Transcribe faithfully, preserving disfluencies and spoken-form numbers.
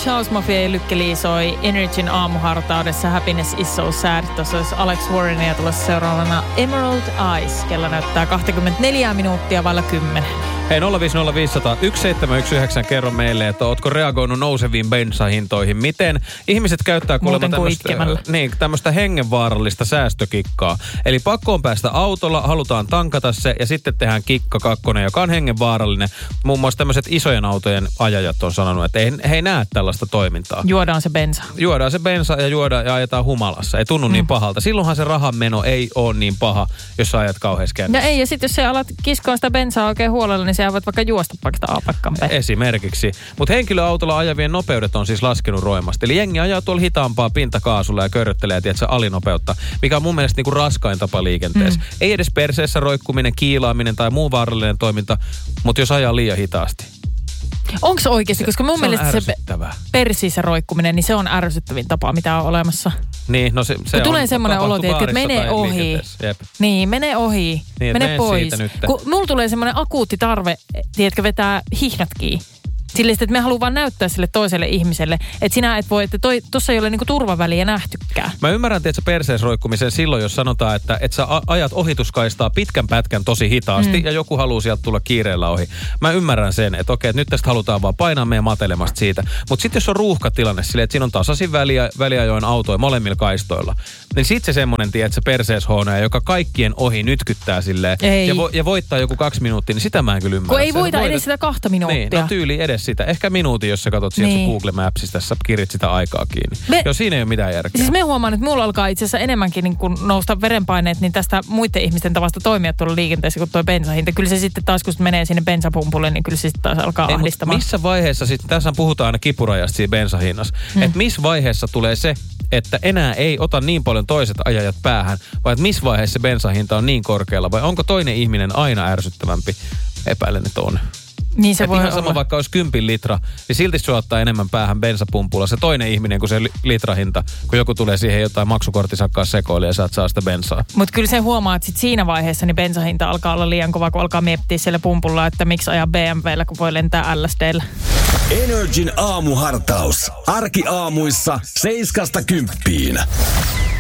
House Mafia ja Lykke Li soi Energyn aamuhartaudessa Happiness is so sad. Tuossa olisi Alex Warrenia tulossa seuraavana Emerald Eyes. Kello näyttää kaksikymmentäneljä minuuttia vailla kymmenen. Hei nolla viisi nolla viisi nolla nolla yksi seitsemän yksi yhdeksän, kerro meille, että ootko reagoinut nouseviin bensahintoihin? Miten ihmiset käyttää kuulemma tämmöistä, niin, tämmöistä hengenvaarallista säästökikkaa? Eli pakkoon päästä autolla, halutaan tankata se ja sitten tehdään kikka kakkonen, joka on hengenvaarallinen. Muun muassa tämmöiset isojen autojen ajajat on sanonut, että ei, he ei näe tällaista toimintaa. Juodaan se bensa. Juodaan se bensa ja juodaan ja ajetaan humalassa. Ei tunnu mm. niin pahalta. Silloinhan se rahanmeno ei ole niin paha, jos sä ajat kauheasti kännissä. No ei, ja sitten jos sä alat kiskoa sitä bensaa oikein huolella, niin sä voit vaikka juosta paikasta A-paikkaan päin. Esimerkiksi. Mutta henkilöautolla ajavien nopeudet on siis laskenut roimasti. Eli jengi ajaa tuolla hitaampaa pintakaasulla ja körröttelee, tiedätkö, alinopeutta, mikä on mun mielestä niinku raskain tapa liikenteessä. Mm. Ei edes perseessä roikkuminen, kiilaaminen tai muu vaarallinen toiminta, mutta jos ajaa liian hitaasti. Onko se oikeasti? Koska mun se mielestä se persiissä roikkuminen, niin se on ärsyttävin tapa, mitä on olemassa. Niin, no se, se on. Tulee semmoinen olo, että menee ohi. Niin, menee ohi. Niin, mene pois. Kun mulla tulee semmoinen akuutti tarve, tiedätkö, vetää hihnat kiinni. Sillä että me haluan vaan näyttää sille toiselle ihmiselle, että sinä et voi, että toi, tossa ei ole niinku turvaväliä nähtykään. Mä ymmärrän, että perseessä roikkumisen silloin, jos sanotaan, että, että sä ajat ohituskaistaa pitkän pätkän tosi hitaasti mm. ja joku haluaa sieltä tulla kiireellä ohi. Mä ymmärrän sen, että okei, että nyt tästä halutaan vaan painaa meidän matelemasta siitä. Mutta sitten jos on ruuhkatilanne silleen, että siinä on tasaisin väliä, väliajoin autoja molemmilla kaistoilla, niin sit se semmonen, tiedät, se perseeshoonaa, joka kaikkien ohi nytkyttää silleen ja, vo, ja voittaa joku kaksi minuuttia, niin sitä mä en kyllä ymmärrä. Kun ei voita edes voitat... sitä kahta minuuttia. Niin, no tyyli edes sitä. Ehkä minuutin, jos sä katsot sieltä niin. Google Mapsista, sä kirjat sitä aikaa kiinni. Me, Joo, siinä ei ole mitään järkeä. Siis me huomaan, että mulla alkaa itse asiassa enemmänkin niin kun nousta verenpaineet, niin tästä muiden ihmisten tavasta toimia tuolla liikenteessä, kun toi bensahinta. Kyllä se sitten taas, kun menee sinne bensapumpulle, niin kyllä se sitten taas alkaa ei, ahdistamaan. Missä vaiheessa sitten, tässä puhutaan aina kipurajasta siinä bensahinnassa, hmm. että missä vaiheessa tulee se, että enää ei ota niin paljon toiset ajajat päähän, vai että missä vaiheessa se bensahinta on niin korkealla, vai onko toinen ihminen aina ärsyttävämpi? Epäilen, että on. Niin se Et voi ihan olla. sama, vaikka olisi kympin litra, niin silti se ottaa enemmän päähän bensapumpulla se toinen ihminen kuin se litrahinta, kun joku tulee siihen jotain maksukorttisakkaa sekoille ja sä et saa sitä bensaa. Mutta kyllä se huomaa, että sit siinä vaiheessa niin bensahinta alkaa olla liian kova, kun alkaa miettiä siellä pumpulla, että miksi ajaa B M W:llä, kun voi lentää L S D:llä. Energin aamuhartaus. Arkiaamuissa seiskasta kymppiin.